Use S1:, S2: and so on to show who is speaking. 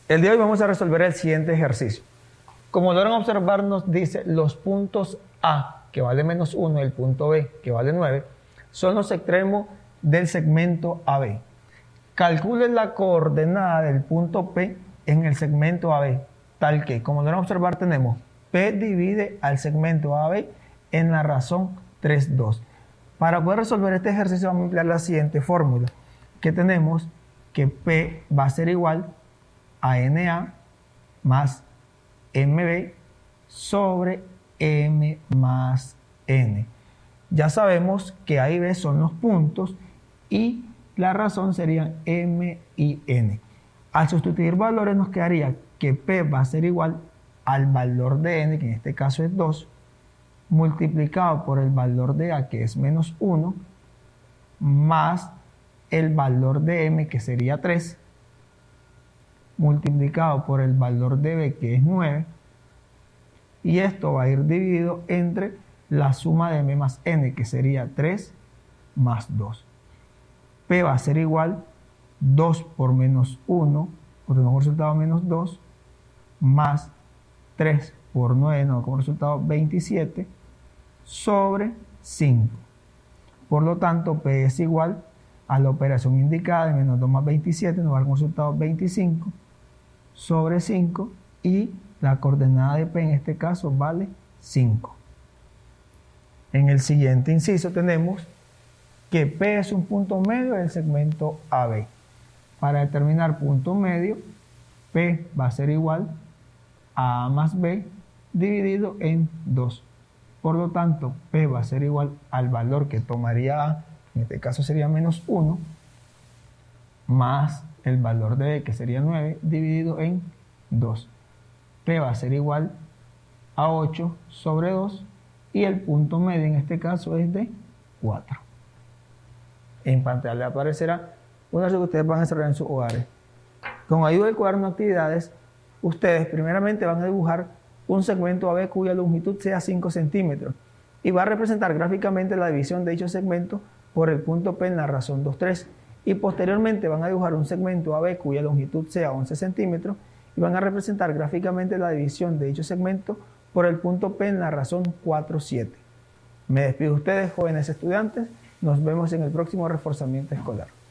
S1: El día de hoy vamos a resolver el siguiente ejercicio. Como logran observar, nos dice los puntos A, que vale menos 1, y el punto B, que vale 9, son los extremos del segmento AB. Calcule la coordenada del punto P en el segmento AB, tal que, como logran observar, tenemos P divide al segmento AB en la razón 3, 2. Para poder resolver este ejercicio vamos a emplear la siguiente fórmula, que tenemos que P va a ser igual a NA más MB sobre M más N. Ya sabemos que A y B son los puntos y la razón serían M y N. Al sustituir valores nos quedaría que P va a ser igual al valor de N, que en este caso es 2, multiplicado por el valor de A, que es menos 1, más el valor de M, que sería 3, multiplicado por el valor de B, que es 9, y esto va a ir dividido entre la suma de M más N, que sería 3 más 2. P va a ser igual 2 por menos 1, obtenemos como resultado menos 2, más 3 por 9, nos da como resultado 27, sobre 5. Por lo tanto, P es igual a la operación indicada de menos 2 más 27, nos da como resultado 25, sobre 5, y la coordenada de P en este caso vale 5. En el siguiente inciso tenemos que P es un punto medio del segmento AB. Para determinar punto medio, P va a ser igual a A más B dividido en 2. Por lo tanto, P va a ser igual al valor que tomaría A, en este caso sería menos 1, más el valor de B, que sería 9, dividido en 2. P va a ser igual a 8 sobre 2 y el punto medio en este caso es de 4. En pantalla le aparecerá una que ustedes van a desarrollar en sus hogares. Con ayuda del cuaderno de actividades, ustedes primeramente van a dibujar un segmento AB cuya longitud sea 5 centímetros y va a representar gráficamente la división de dicho segmento por el punto P en la razón 2, 3. Y posteriormente van a dibujar un segmento AB cuya longitud sea 11 centímetros y van a representar gráficamente la división de dicho segmento por el punto P en la razón 4, 7. Me despido de ustedes, jóvenes estudiantes. Nos vemos en el próximo reforzamiento escolar.